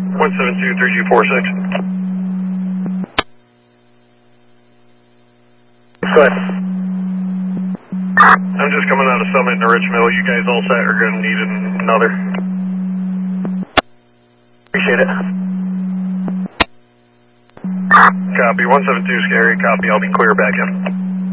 172-3246. Go ahead. I'm just coming out of Summit in Richmond. You guys all set or going to need another? Appreciate it. Copy. 172 Scary. Copy. I'll be clear back in.